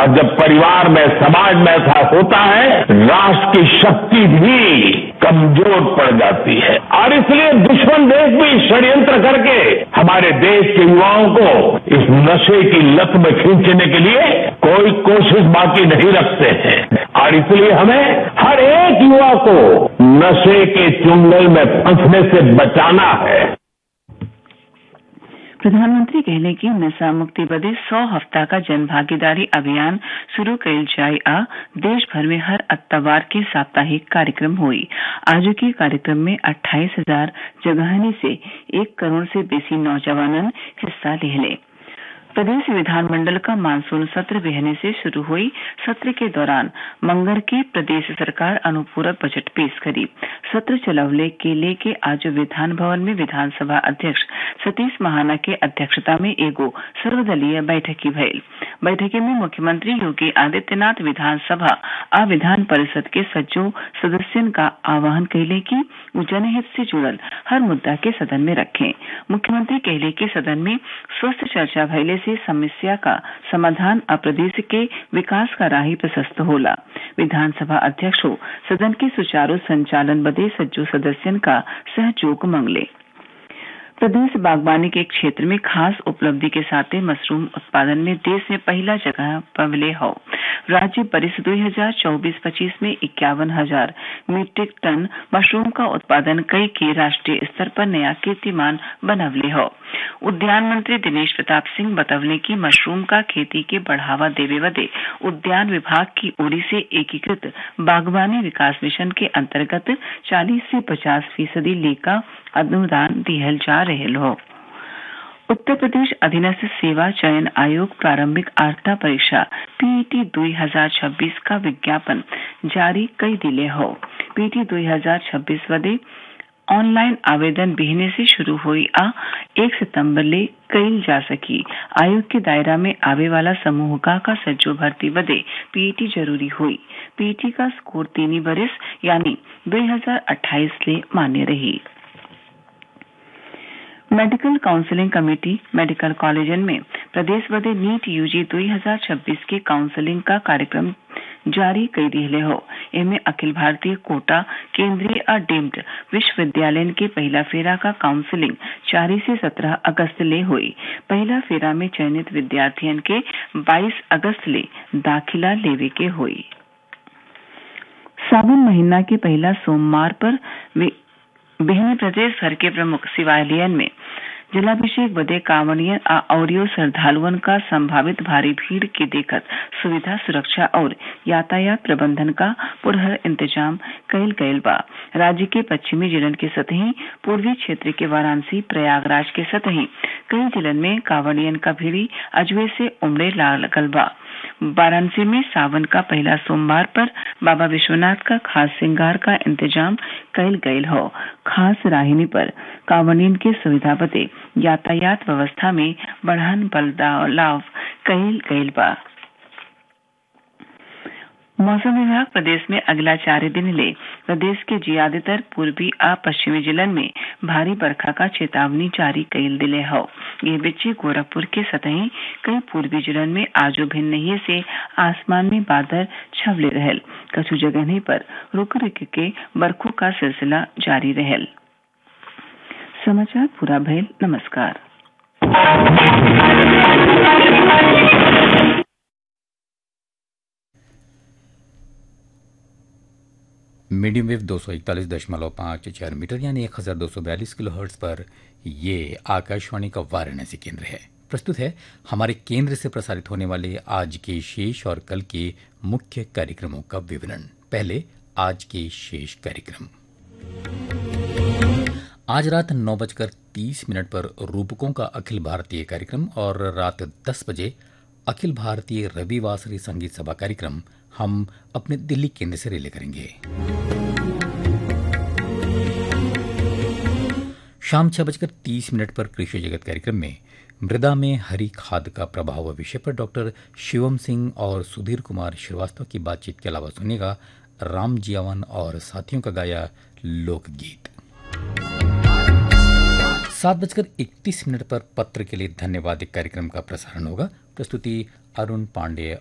और जब परिवार में, समाज में ऐसा होता है, राष्ट्र की शक्ति भी कमजोर पड़ जाती है। और इसलिए दुश्मन देश भी षड्यंत्र करके हमारे देश के युवाओं को इस नशे की लत में खींचने के लिए कोई कोशिश बाकी नहीं रखते हैं। और इसलिए हमें हर एक युवा को नशे के चुंगल में फंसने से बचाना है। प्रधानमंत्री कहले कि नशा मुक्ति बदे 100 हफ्ता का जन भागीदारी अभियान शुरू कइल जाई आ देश भर में हर अत्तवार के साप्ताहिक कार्यक्रम हुई। आज के कार्यक्रम में 28,000 जगहनी से 1 करोड़ से बेसी नौजवानन हिस्सा लेहले। प्रदेश विधानमंडल का मानसून सत्र बिहने से शुरू हुई। सत्र के दौरान मंगर के प्रदेश सरकार अनुपूरक बजट पेश करी। सत्र चलवले के लेके आज विधान भवन में विधानसभा अध्यक्ष सतीश महाना के अध्यक्षता में एगो सर्वदलीय बैठकी भइल। बैठकी में मुख्यमंत्री योगी आदित्यनाथ विधानसभा आ विधान परिषद के सज्जो सदस्यन का आह्वान कैले कि जनहित से जुड़ल हर मुद्दा के सदन में रखें। मुख्यमंत्री कहले कि सदन में स्वस्थ चर्चा भइले से समस्या का समाधान और प्रदेश के विकास का राही प्रशस्त होला। विधानसभा अध्यक्ष सदन के सुचारू संचालन बदे सज्जो सदस्यन का सहयोग मांगले। प्रदेश बागवानी के क्षेत्र में खास उपलब्धि के साथ मशरूम उत्पादन में देश में पहला जगह पवले हो। राज्य वर्ष 2024-25 में 51,000 मीट्रिक टन मशरूम का उत्पादन कई के राष्ट्रीय स्तर पर नया कीर्तिमान बनवले हो। उद्यान मंत्री दिनेश प्रताप सिंह बतवले की मशरूम का खेती के बढ़ावा देवे बदे उद्यान विभाग की ओर से एकीकृत बागवानी विकास मिशन के अंतर्गत 40 से 50% लेखा अनुदान दिहल जा रहल हो। उत्तर प्रदेश अधीनस्थ सेवा चयन आयोग प्रारंभिक अर्हता परीक्षा पीईटी 2026 का विज्ञापन जारी कई दिले हो। पीईटी 2026 बदे ऑनलाइन आवेदन बिहने से शुरू हुई आ 1 सितंबर ले कईल जा सकी। आयोग के दायरा में आवे वाला समूह का सज्जो भर्ती बदे पीईटी जरूरी हुई। पीईटी का स्कोर 3 बरिस यानी 2028 ले मान्य रही। Medical counselling committee medical collagen में प्रदेश बदे नीट यूजी 2026 के काउंसलिंग का कार्यक्रम जारी कई दिहले हो। एमे अखिल भारतीय कोटा केंद्रीय और डीम्ड विश्वविद्यालय के पहला फेरा का काउंसलिंग 4 से 17 अगस्त ले हुई। पहला फेरा में चयनित विद्यार्थियन के 22 अगस्त ले दाखिला लेवे के हुई। सावन महीना के पहला सोमवार पर बिहने प्रदेश भर के प्रमुख शिवालयन में जलाभिषेक बदे कांवड़ियन और श्रद्धालुअन का संभावित भारी भीड़ के देखत सुविधा सुरक्षा और यातायात प्रबंधन का पुरहर इंतजाम कइल गइल बा। राज्य के पश्चिमी जिलन के सतही पूर्वी क्षेत्र के वाराणसी प्रयागराज के सतही कई जिलन में कांवड़ियन का भीड़ी अजवे से उमड़े लागल बा। वाराणसी में सावन का पहला सोमवार पर बाबा विश्वनाथ का खास श्रृंगार का इंतजाम कइल गइल हो। खास राहिनी पर कांवड़ियन के सुविधा बदे यातायात व्यवस्था में बढ़ान बदलाव कइल गइल बा। मौसम विभाग प्रदेश में अगला 4 दिन ले प्रदेश के ज्यादातर पूर्वी आ पश्चिमी जिलन में भारी बरखा का चेतावनी जारी कइल दिले हो। ये बिच्चे गोरखपुर के सतही कई पूर्वी जिलन में आजो भिन्न से आसमान में बादल छवले रहल। कछु जगह पर रुक रुक के बरखों का सिलसिला जारी रहल। समाचार पूरा भइल। नमस्कार। मीडियम वेव 241.54 मीटर यानी 1242 किलोहर्ट्ज पर ये आकाशवाणी का वाराणसी केंद्र है। प्रस्तुत है हमारे केंद्र से प्रसारित होने वाले आज के शेष और कल के मुख्य कार्यक्रमों का विवरण। पहले आज के शेष कार्यक्रम। आज रात 9:30 पर रूपकों का अखिल भारतीय कार्यक्रम और रात 10 बजे अखिल भारतीय रविवासरी संगीत सभा कार्यक्रम हम अपने दिल्ली केंद्र से रिले करेंगे। शाम 6:30 पर कृषि जगत कार्यक्रम में मृदा में हरी खाद का प्रभाव विषय पर डॉक्टर शिवम सिंह और सुधीर कुमार श्रीवास्तव की बातचीत के अलावा सुनेगा राम जियावन और साथियों का गाया लोकगीत। 7:31 पर पत्र के लिए धन्यवाद कार्यक्रम का प्रसारण होगा। प्रस्तुति अरुण पांडे